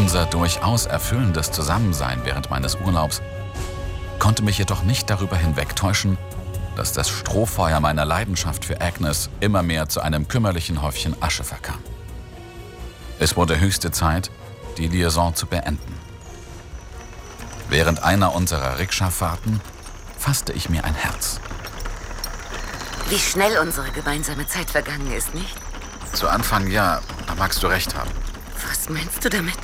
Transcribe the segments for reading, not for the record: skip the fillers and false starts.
Unser durchaus erfüllendes Zusammensein während meines Urlaubs konnte mich jedoch nicht darüber hinwegtäuschen, dass das Strohfeuer meiner Leidenschaft für Agnes immer mehr zu einem kümmerlichen Häufchen Asche verkam. Es wurde höchste Zeit, die Liaison zu beenden. Während einer unserer Rikscha-Fahrten fasste ich mir ein Herz. Wie schnell unsere gemeinsame Zeit vergangen ist, nicht? Zu Anfang ja, da magst du recht haben. Was meinst du damit?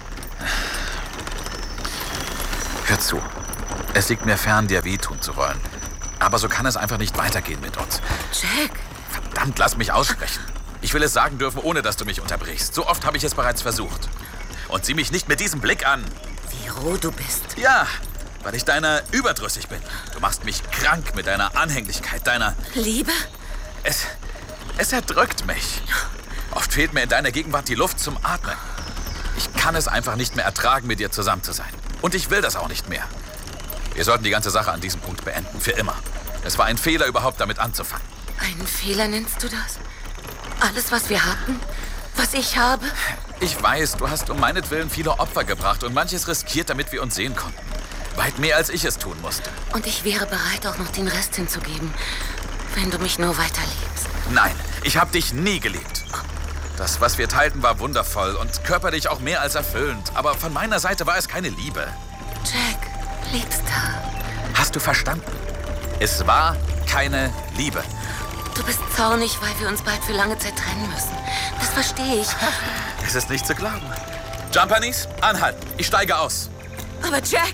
Hör zu. Es liegt mir fern, dir wehtun zu wollen. Aber so kann es einfach nicht weitergehen mit uns. Jack! Verdammt, lass mich aussprechen. Ich will es sagen dürfen, ohne dass du mich unterbrichst. So oft habe ich es bereits versucht. Und sieh mich nicht mit diesem Blick an. Wie roh du bist. Ja, weil ich deiner überdrüssig bin. Du machst mich krank mit deiner Anhänglichkeit, deiner... Liebe? Es erdrückt mich. Oft fehlt mir in deiner Gegenwart die Luft zum Atmen. Ich kann es einfach nicht mehr ertragen, mit dir zusammen zu sein. Und ich will das auch nicht mehr. Wir sollten die ganze Sache an diesem Punkt beenden, für immer. Es war ein Fehler, überhaupt damit anzufangen. Einen Fehler nennst du das? Alles, was wir hatten? Was ich habe? Ich weiß, du hast um meinetwillen viele Opfer gebracht und manches riskiert, damit wir uns sehen konnten. Weit mehr, als ich es tun musste. Und ich wäre bereit, auch noch den Rest hinzugeben, wenn du mich nur weiter liebst. Nein, ich habe dich nie geliebt. Das, was wir teilten, war wundervoll und körperlich auch mehr als erfüllend. Aber von meiner Seite war es keine Liebe. Jack, Liebster. Hast du verstanden? Es war keine Liebe. Du bist zornig, weil wir uns bald für lange Zeit trennen müssen. Das verstehe ich. Es ist nicht zu glauben. Jumpanies, anhalten. Ich steige aus. Aber Jack!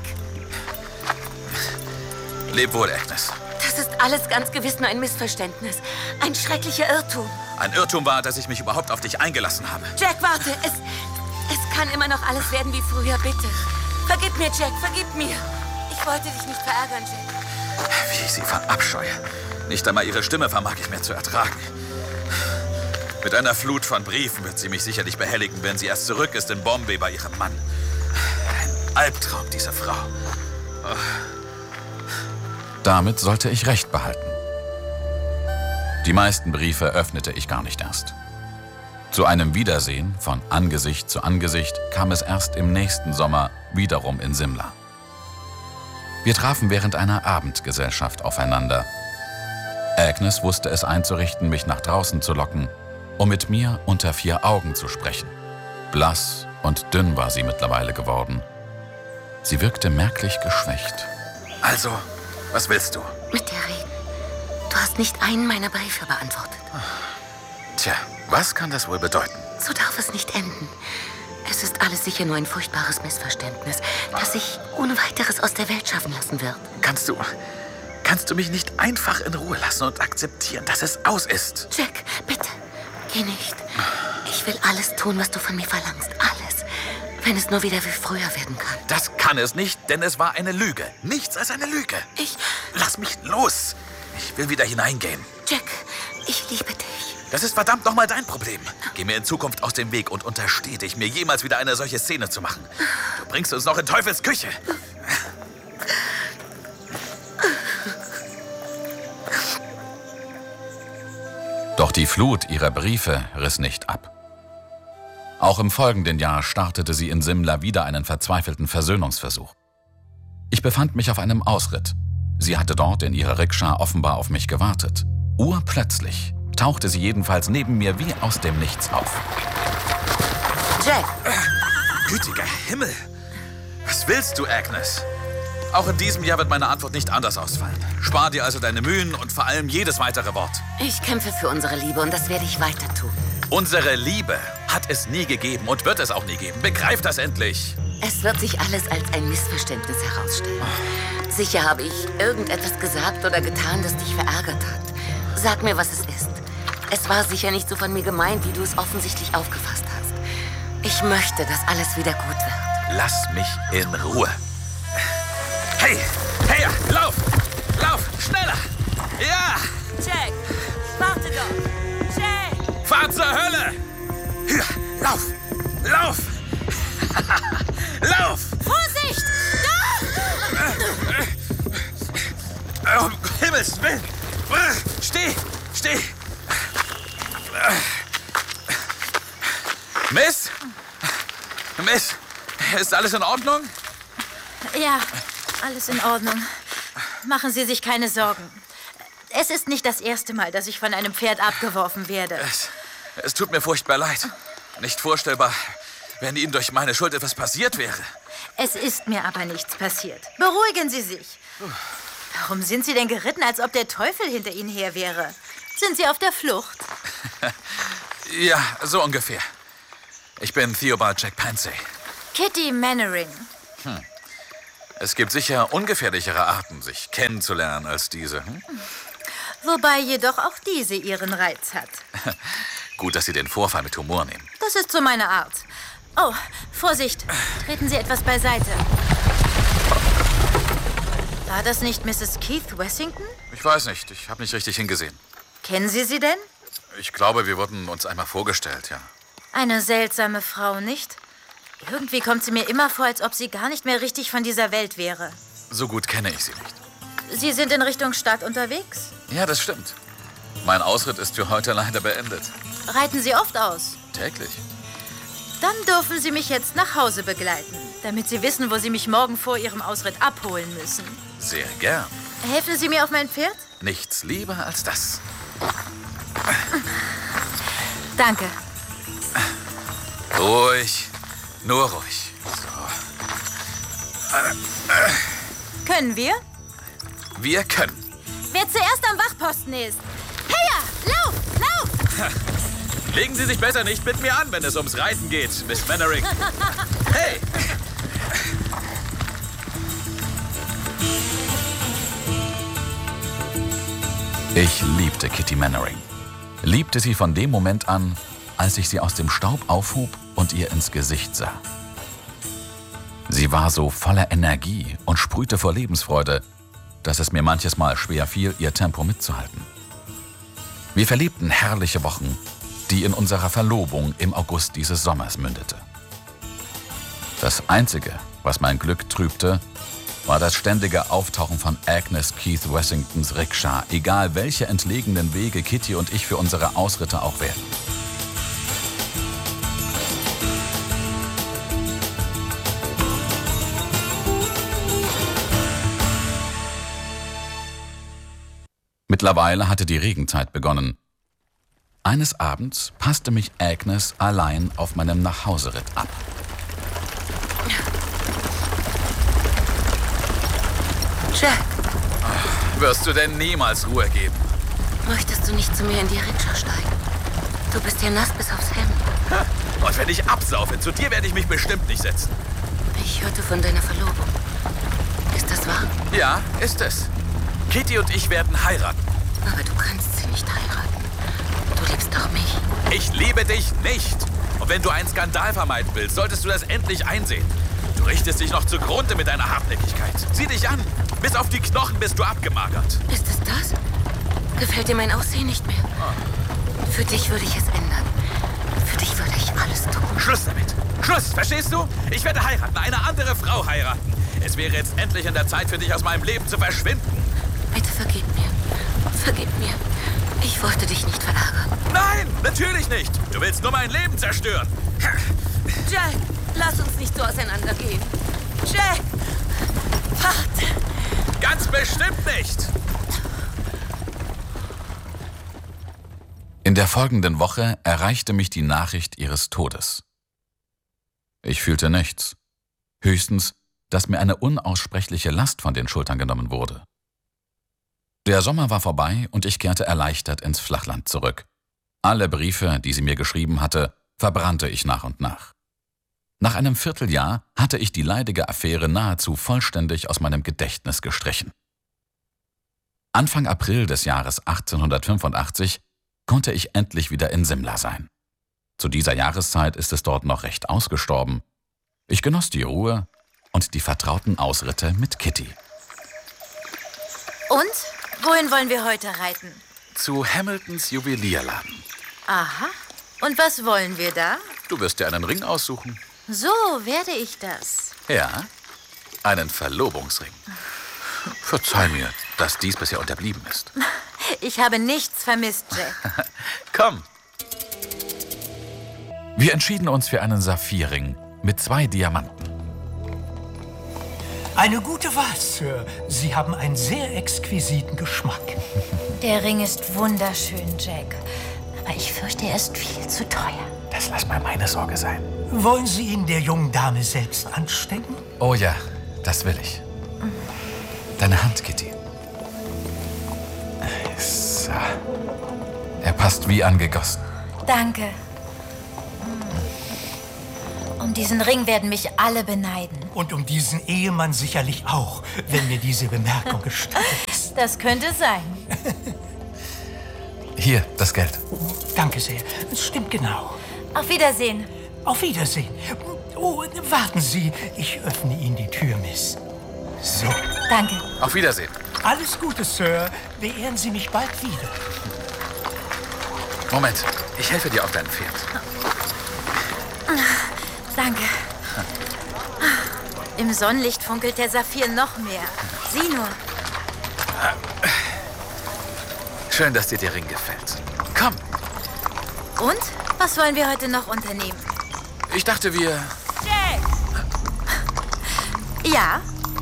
Leb wohl, Agnes. Das ist alles ganz gewiss nur ein Missverständnis. Ein schrecklicher Irrtum. Ein Irrtum war, dass ich mich überhaupt auf dich eingelassen habe. Jack, warte. Es kann immer noch alles werden wie früher, bitte. Vergib mir, Jack, vergib mir. Ich wollte dich nicht verärgern, Jack. Wie ich sie verabscheue. Nicht einmal ihre Stimme vermag ich mehr zu ertragen. Mit einer Flut von Briefen wird sie mich sicherlich behelligen, wenn sie erst zurück ist in Bombay bei ihrem Mann. Ein Albtraum, diese Frau. Oh. Damit sollte ich Recht behalten. Die meisten Briefe öffnete ich gar nicht erst. Zu einem Wiedersehen von Angesicht zu Angesicht kam es erst im nächsten Sommer wiederum in Simla. Wir trafen während einer Abendgesellschaft aufeinander. Agnes wusste es einzurichten, mich nach draußen zu locken, um mit mir unter vier Augen zu sprechen. Blass und dünn war sie mittlerweile geworden. Sie wirkte merklich geschwächt. Also, was willst du? Mit dir reden. Du hast nicht einen meiner Briefe beantwortet. Tja, was kann das wohl bedeuten? So darf es nicht enden. Es ist alles sicher nur ein furchtbares Missverständnis, das sich ohne weiteres aus der Welt schaffen lassen wird. Kannst du mich nicht einfach in Ruhe lassen und akzeptieren, dass es aus ist? Jack, bitte, geh nicht. Ich will alles tun, was du von mir verlangst. Alles. Wenn es nur wieder wie früher werden kann. Das kann es nicht, denn es war eine Lüge. Nichts als eine Lüge. Lass mich los. Ich will wieder hineingehen. Jack, ich liebe dich. Das ist verdammt nochmal dein Problem. Geh mir in Zukunft aus dem Weg und untersteh dich, mir jemals wieder eine solche Szene zu machen. Du bringst uns noch in Teufels Küche. Doch die Flut ihrer Briefe riss nicht ab. Auch im folgenden Jahr startete sie in Simla wieder einen verzweifelten Versöhnungsversuch. Ich befand mich auf einem Ausritt. Sie hatte dort in ihrer Rikscha offenbar auf mich gewartet. Urplötzlich tauchte sie jedenfalls neben mir wie aus dem Nichts auf. Jack! Gütiger Himmel! Was willst du, Agnes? Auch in diesem Jahr wird meine Antwort nicht anders ausfallen. Spar dir also deine Mühen und vor allem jedes weitere Wort. Ich kämpfe für unsere Liebe und das werde ich weiter tun. Unsere Liebe hat es nie gegeben und wird es auch nie geben. Begreif das endlich! Es wird sich alles als ein Missverständnis herausstellen. Sicher habe ich irgendetwas gesagt oder getan, das dich verärgert hat. Sag mir, was es ist. Es war sicher nicht so von mir gemeint, wie du es offensichtlich aufgefasst hast. Ich möchte, dass alles wieder gut wird. Lass mich in Ruhe. Hey! Hey! Lauf! Lauf! Schneller! Ja! Jack! Warte doch! Jack! Fahr zur Hölle! Hier! Lauf! Lauf! Lauf! Vorsicht! Um Himmels Willen! Steh! Steh! Miss! Miss! Ist alles in Ordnung? Ja, alles in Ordnung. Machen Sie sich keine Sorgen. Es ist nicht das erste Mal, dass ich von einem Pferd abgeworfen werde. Es tut mir furchtbar leid. Nicht vorstellbar, wenn Ihnen durch meine Schuld etwas passiert wäre. Es ist mir aber nichts passiert. Beruhigen Sie sich. Warum sind Sie denn geritten, als ob der Teufel hinter Ihnen her wäre? Sind Sie auf der Flucht? Ja, so ungefähr. Ich bin Theobald Jack Pansy. Kitty Mannering. Es gibt sicher ungefährlichere Arten, sich kennenzulernen als diese. Wobei jedoch auch diese ihren Reiz hat. Gut, dass Sie den Vorfall mit Humor nehmen. Das ist so meine Art. Oh, Vorsicht. Treten Sie etwas beiseite. War das nicht Mrs. Keith Wessington? Ich weiß nicht, ich habe nicht richtig hingesehen. Kennen Sie sie denn? Ich glaube, wir wurden uns einmal vorgestellt, ja. Eine seltsame Frau, nicht? Irgendwie kommt sie mir immer vor, als ob sie gar nicht mehr richtig von dieser Welt wäre. So gut kenne ich sie nicht. Sie sind in Richtung Stadt unterwegs? Ja, das stimmt. Mein Ausritt ist für heute leider beendet. Reiten Sie oft aus? Täglich. Dann dürfen Sie mich jetzt nach Hause begleiten, damit Sie wissen, wo Sie mich morgen vor Ihrem Ausritt abholen müssen. Sehr gern. Helfen Sie mir auf mein Pferd? Nichts lieber als das. Danke. Ruhig. Nur ruhig. So. Können wir? Wir können. Wer zuerst am Wachposten ist. Heya! Lauf! Lauf! Legen Sie sich besser nicht mit mir an, wenn es ums Reiten geht, Miss Mannering. Hey! Ich liebte Kitty Mannering. Liebte sie von dem Moment an, als ich sie aus dem Staub aufhob und ihr ins Gesicht sah. Sie war so voller Energie und sprühte vor Lebensfreude, dass es mir manches Mal schwer fiel, ihr Tempo mitzuhalten. Wir verlebten herrliche Wochen, die in unserer Verlobung im August dieses Sommers mündete. Das Einzige, was mein Glück trübte, war das ständige Auftauchen von Agnes Keith Wessingtons Rikscha, egal welche entlegenen Wege Kitty und ich für unsere Ausritte auch wählten. Mittlerweile hatte die Regenzeit begonnen. Eines Abends passte mich Agnes allein auf meinem Nachhauseritt ab. Jack, Wirst du denn niemals Ruhe geben? möchtest du nicht zu mir in die Rikscha steigen? Du bist ja nass bis aufs Hemd. Und wenn ich absaufe, zu dir werde ich mich bestimmt nicht setzen. Ich hörte von deiner Verlobung. Ist das wahr? Ja, ist es. Kitty und ich werden heiraten. Aber du kannst sie nicht heiraten. Du liebst doch mich. Ich liebe dich nicht. Und wenn du einen Skandal vermeiden willst, solltest du das endlich einsehen. Du richtest dich noch zugrunde mit deiner Hartnäckigkeit. Sieh dich an. Bis auf die Knochen bist du abgemagert. Ist es das? Gefällt dir mein Aussehen nicht mehr? Für dich würde ich es ändern. Für dich würde ich alles tun. Schluss damit. Schluss, verstehst du? Ich werde heiraten, eine andere Frau heiraten. Es wäre jetzt endlich an der Zeit für dich, aus meinem Leben zu verschwinden. Bitte vergib mir. Vergib mir. Ich wollte dich nicht verärgern. Nein, natürlich nicht. Du willst nur mein Leben zerstören. Jack, lass uns nicht so auseinandergehen. Jack! Warte! Ganz bestimmt nicht. In der folgenden Woche erreichte mich die Nachricht ihres Todes. Ich fühlte nichts. Höchstens, dass mir eine unaussprechliche Last von den Schultern genommen wurde. Der Sommer war vorbei und ich kehrte erleichtert ins Flachland zurück. Alle Briefe, die sie mir geschrieben hatte, verbrannte ich nach und nach. Nach einem Vierteljahr hatte ich die leidige Affäre nahezu vollständig aus meinem Gedächtnis gestrichen. Anfang April des Jahres 1885 konnte ich endlich wieder in Simla sein. Zu dieser Jahreszeit ist es dort noch recht ausgestorben. Ich genoss die Ruhe und die vertrauten Ausritte mit Kitty. Und? Wohin wollen wir heute reiten? Zu Hamiltons Juwelierladen. Aha. Und was wollen wir da? Du wirst dir einen Ring aussuchen. So werde ich das. Ja, einen Verlobungsring. Verzeih mir, dass dies bisher unterblieben ist. Ich habe nichts vermisst, Jack. Komm. Wir entschieden uns für einen Saphirring mit 2 Diamanten. Eine gute Wahl, Sir. Sie haben einen sehr exquisiten Geschmack. Der Ring ist wunderschön, Jack. Aber ich fürchte, er ist viel zu teuer. Das lass mal meine Sorge sein. Wollen Sie ihn der jungen Dame selbst anstecken? Oh ja, das will ich. Deine Hand, Kitty. So. Er passt wie angegossen. Danke. Um diesen Ring werden mich alle beneiden. Und um diesen Ehemann sicherlich auch, wenn mir diese Bemerkung gestattet ist. Das könnte sein. Hier, das Geld. Danke sehr. Es stimmt genau. Auf Wiedersehen. Auf Wiedersehen. Oh, warten Sie. Ich öffne Ihnen die Tür, Miss. So. Danke. Auf Wiedersehen. Alles Gute, Sir. Beehren Sie mich bald wieder. Moment, ich helfe dir auf dein Pferd. Danke. Im Sonnenlicht funkelt der Saphir noch mehr. Sieh nur. Schön, dass dir der Ring gefällt. Komm. Und? Was wollen wir heute noch unternehmen? Ich dachte, wir... Jack! Ja?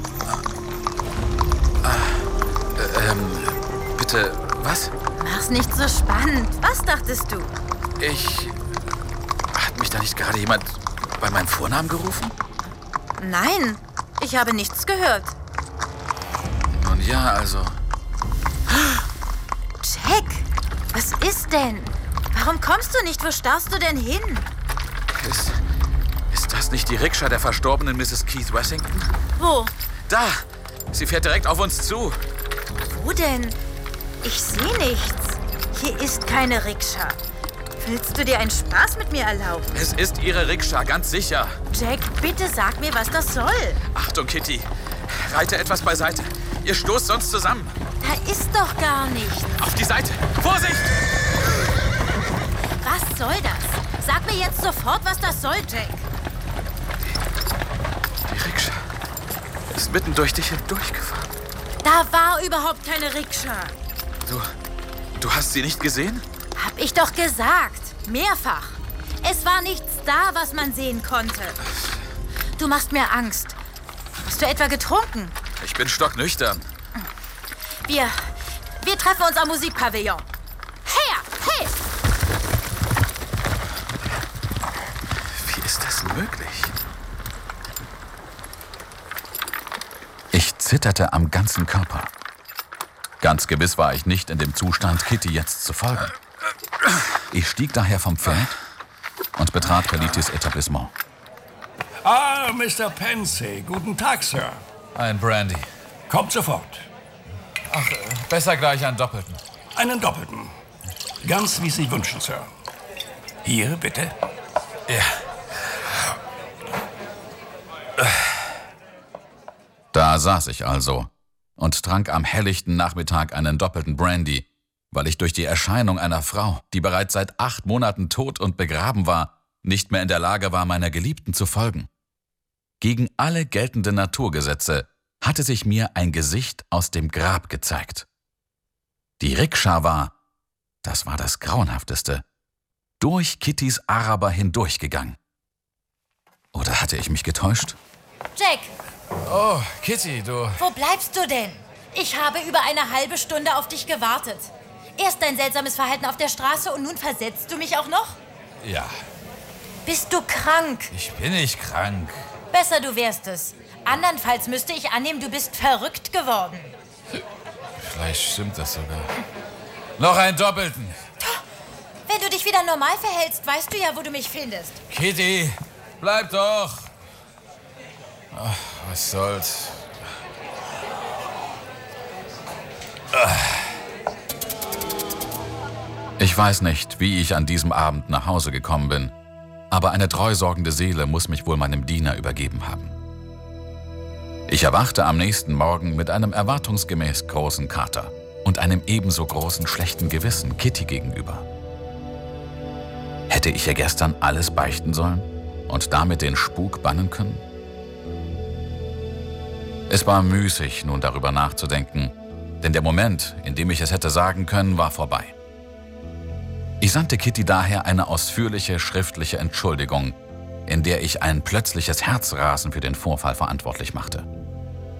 Bitte, was? Mach's nicht so spannend. Was dachtest du? Hat mich da nicht gerade jemand bei meinem Vornamen gerufen? Nein, ich habe nichts gehört. Nun ja, also... Jack, was ist denn? Warum kommst du nicht? Wo starrst du denn hin? Ist das nicht die Rikscha der verstorbenen Mrs. Keith Wessington? Wo? Da! Sie fährt direkt auf uns zu. Wo denn? Ich sehe nichts. Hier ist keine Rikscha. Willst du dir einen Spaß mit mir erlauben? Es ist ihre Rikscha, ganz sicher. Jack, bitte sag mir, was das soll. Achtung, Kitty. Reite etwas beiseite. Ihr stoßt sonst zusammen. Da ist doch gar nichts. Auf die Seite. Vorsicht! Was soll das? Sag mir jetzt sofort, was das soll, Jack. Die Rikscha ist mitten durch dich hindurchgefahren. Da war überhaupt keine Rikscha. Du hast sie nicht gesehen? Hab ich doch gesagt. Mehrfach. Es war nichts da, was man sehen konnte. Du machst mir Angst. Hast du etwa getrunken? Ich bin stocknüchtern. Wir treffen uns am Musikpavillon. Hey! Wie ist das möglich? Ich zitterte am ganzen Körper. Ganz gewiss war ich nicht in dem Zustand, Kitty jetzt zu folgen. Ich stieg daher vom Pferd und betrat Pellitis Etablissement. Ah, Mr. Pensey. Guten Tag, Sir. Ein Brandy. Kommt sofort. Ach, besser gleich einen Doppelten. Einen Doppelten. Ganz wie Sie wünschen, Sir. Hier, bitte. Ja. Da saß ich also und trank am helllichten Nachmittag einen doppelten Brandy, weil ich durch die Erscheinung einer Frau, die bereits seit 8 Monaten tot und begraben war, nicht mehr in der Lage war, meiner Geliebten zu folgen. Gegen alle geltenden Naturgesetze hatte sich mir ein Gesicht aus dem Grab gezeigt. Die Rikscha war, das war das Grauenhafteste, durch Kittys Araber hindurchgegangen. Oder hatte ich mich getäuscht? Jack, Oh, Kitty, du... wo bleibst du denn? Ich habe über eine halbe Stunde auf dich gewartet. Erst dein seltsames Verhalten auf der Straße und nun versetzt du mich auch noch? Ja, Bist du krank? ich bin nicht krank. Besser, du wärst es. Andernfalls müsste ich annehmen, du bist verrückt geworden. Vielleicht stimmt das sogar. Noch einen Doppelten. Wenn du dich wieder normal verhältst, weißt du ja, wo du mich findest. Kitty, bleib doch. Ach, was soll's. Ich weiß nicht, wie ich an diesem Abend nach Hause gekommen bin, aber eine treusorgende Seele muss mich wohl meinem Diener übergeben haben. Ich erwachte am nächsten Morgen mit einem erwartungsgemäß großen Kater und einem ebenso großen schlechten Gewissen Kitty gegenüber. Hätte ich ihr gestern alles beichten sollen und damit den Spuk bannen können? Es war müßig, nun darüber nachzudenken, denn der Moment, in dem ich es hätte sagen können, war vorbei. Ich sandte Kitty daher eine ausführliche schriftliche Entschuldigung, in der ich ein plötzliches Herzrasen für den Vorfall verantwortlich machte.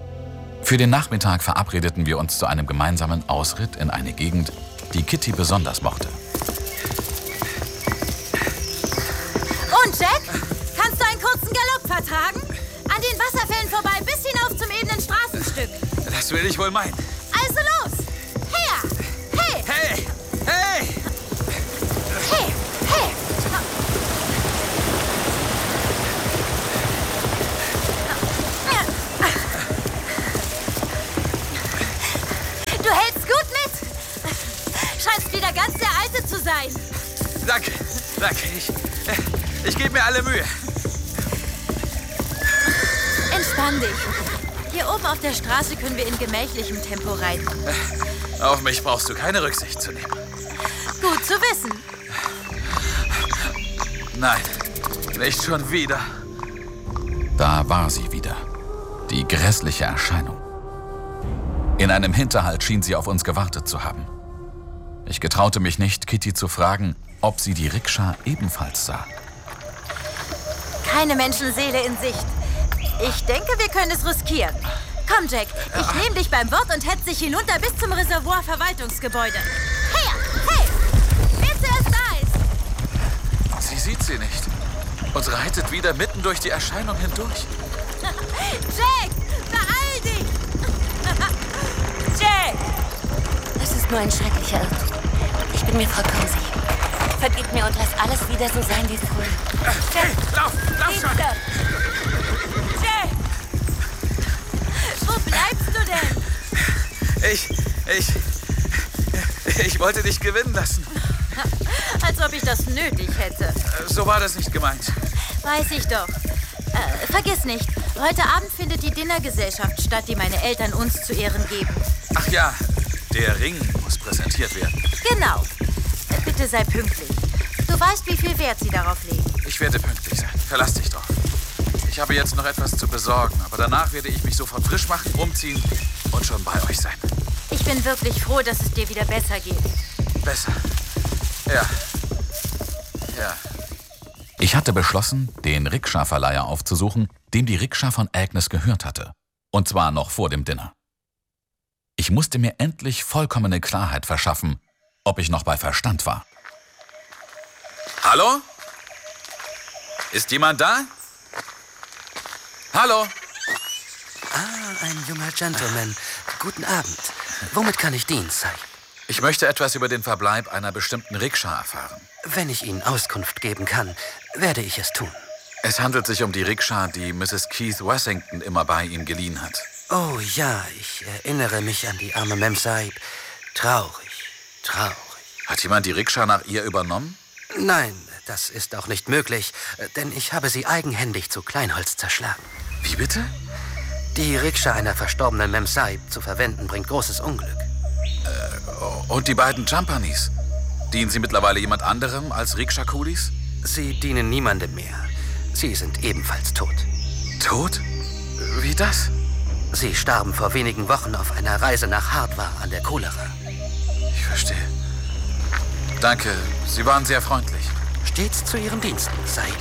Für den Nachmittag verabredeten wir uns zu einem gemeinsamen Ausritt in eine Gegend, die Kitty besonders mochte. Und Jack, kannst du einen kurzen Galopp vertragen? An den Wasserfällen vorbei bis hinauf zum ebenen Straßenstück. Das will ich wohl meinen. Also los! Her! Hey! Hey! Hey! Hey! Hey! Du hältst gut mit! Scheinst wieder ganz der Alte zu sein. Danke, danke. Ich gebe mir alle Mühe. Entspann dich. Hier oben auf der Straße können wir in gemächlichem Tempo reiten. Auf mich brauchst du keine Rücksicht zu nehmen. Gut zu wissen. Nein, nicht schon wieder. Da war sie wieder. Die grässliche Erscheinung. In einem Hinterhalt schien sie auf uns gewartet zu haben. Ich getraute mich nicht, Kitty zu fragen, ob sie die Rikscha ebenfalls sah. Keine Menschenseele in Sicht. Ich denke, wir können es riskieren. Komm, Jack, ich nehme dich beim Wort und hetze dich hinunter bis zum Reservoir-Verwaltungsgebäude. Her! Hey! Wer zuerst da ist! Sie sieht sie nicht und reitet wieder mitten durch die Erscheinung hindurch. Jack! Beeil dich! Jack! Es ist nur ein schrecklicher Irrtum. Ich bin mir vollkommen sicher. Vergib mir und lass alles wieder so sein wie früher. Hey, lauf schon! Jack! Wo bleibst du denn? Ich wollte dich gewinnen lassen. Als ob ich das nötig hätte. So war das nicht gemeint. Weiß ich doch. Vergiss nicht, heute Abend findet die Dinnergesellschaft statt, die meine Eltern uns zu Ehren geben. Ach ja, der Ring muss präsentiert werden. Genau. Bitte sei pünktlich. Du weißt, wie viel Wert sie darauf legen. Ich werde pünktlich sein. Verlass dich drauf. Ich habe jetzt noch etwas zu besorgen, aber danach werde ich mich sofort frisch machen, umziehen und schon bei euch sein. Ich bin wirklich froh, dass es dir wieder besser geht. Besser. Ja. Ja. Ich hatte beschlossen, den Rikscha-Verleiher aufzusuchen, dem die Rikscha von Agnes gehört hatte. Und zwar noch vor dem Dinner. Ich musste mir endlich vollkommene Klarheit verschaffen, ob ich noch bei Verstand war. Hallo? Ist jemand da? Hallo? Ein junger Gentleman. Guten Abend. Womit kann ich Dienst sein? Ich möchte etwas über den Verbleib einer bestimmten Rikscha erfahren. Wenn ich Ihnen Auskunft geben kann, werde ich es tun. Es handelt sich um die Rikscha, die Mrs. Keith Wessington immer bei ihm geliehen hat. Oh ja, ich erinnere mich an die arme Mem Saib. Traurig, traurig. Hat jemand die Rikscha nach ihr übernommen? Nein, das ist auch nicht möglich, denn ich habe sie eigenhändig zu Kleinholz zerschlagen. Wie bitte? Die Rikscha einer verstorbenen Mem Saib zu verwenden, bringt großes Unglück. Und die beiden Jampanis? Dienen sie mittlerweile jemand anderem als Rikscha-Kulis? Sie dienen niemandem mehr. Sie sind ebenfalls tot. Tot? Wie das? Sie starben vor wenigen Wochen auf einer Reise nach Hardwar an der Cholera. Ich verstehe. Danke, Sie waren sehr freundlich. Stets zu Ihren Diensten, Saib.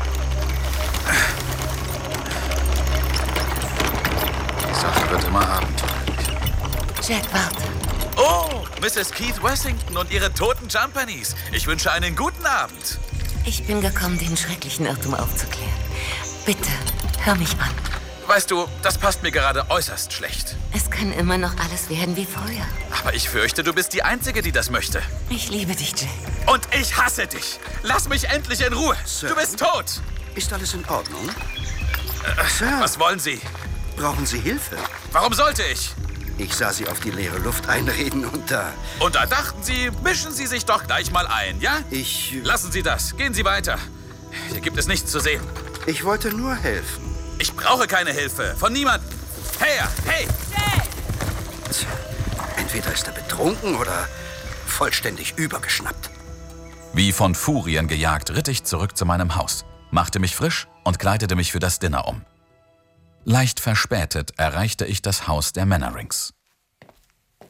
Die Sache wird immer abenteuerlich. Jack, warte. Oh, Mrs. Keith Wessington und ihre toten Jampanis. Ich wünsche einen guten Abend. Ich bin gekommen, den schrecklichen Irrtum aufzuklären. Bitte, hör mich an. Weißt du, das passt mir gerade äußerst schlecht. Es kann immer noch alles werden wie früher. Aber ich fürchte, du bist die Einzige, die das möchte. Ich liebe dich, Jack. Und ich hasse dich. Lass mich endlich in Ruhe. Sir? Du bist tot. Ist alles in Ordnung? Sir, Was wollen Sie? brauchen Sie Hilfe? Warum sollte ich? Ich sah Sie auf die leere Luft einreden und da... Und da dachten Sie, mischen Sie sich doch gleich mal ein, ja? Ich Lassen Sie das. Gehen Sie weiter. Hier gibt es nichts zu sehen. wollte nur helfen. Ich brauche keine Hilfe. Von niemandem. Hey! Tja, entweder ist er betrunken oder vollständig übergeschnappt. Wie von Furien gejagt, ritt ich zurück zu meinem Haus, machte mich frisch und kleidete mich für das Dinner um. Leicht verspätet erreichte ich das Haus der Mannerings.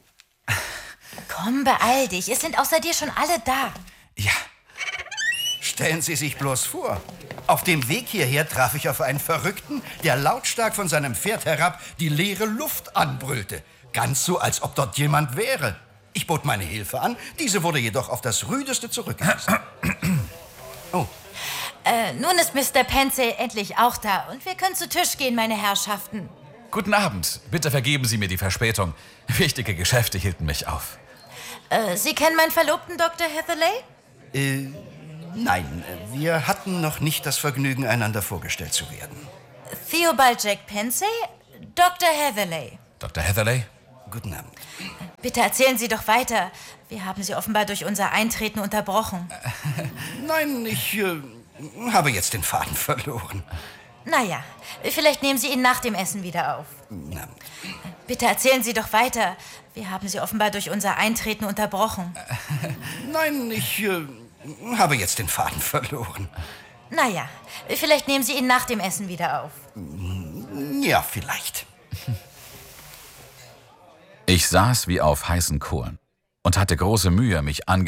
Komm, beeil dich. Es sind außer dir schon alle da. Ja. Stellen Sie sich bloß vor. Auf dem Weg hierher traf ich auf einen Verrückten, der lautstark von seinem Pferd herab die leere Luft anbrüllte. Ganz so, als ob dort jemand wäre. Ich bot meine Hilfe an, diese wurde jedoch auf das Rüdeste zurückgewiesen. Oh. Nun ist Mr. Pensey endlich auch da und wir können zu Tisch gehen, meine Herrschaften. Guten Abend. Bitte vergeben Sie mir die Verspätung. Wichtige Geschäfte hielten mich auf. Sie kennen meinen Verlobten, Dr. Heatherley? Nein, wir hatten noch nicht das Vergnügen, einander vorgestellt zu werden. Theobald Jack Pensey, Dr. Heatherley. Dr. Heatherley? Guten Abend. Bitte erzählen Sie doch weiter. Wir haben Sie offenbar durch unser Eintreten unterbrochen. Nein, ich habe jetzt den Faden verloren. Naja, vielleicht nehmen Sie ihn nach dem Essen wieder auf. Na, Bitte erzählen Sie doch weiter. Wir haben Sie offenbar durch unser Eintreten unterbrochen. nein, ich habe jetzt den Faden verloren. Naja, vielleicht nehmen Sie ihn nach dem Essen wieder auf. Ja, vielleicht. Ich saß wie auf heißen Kohlen und hatte große Mühe, mich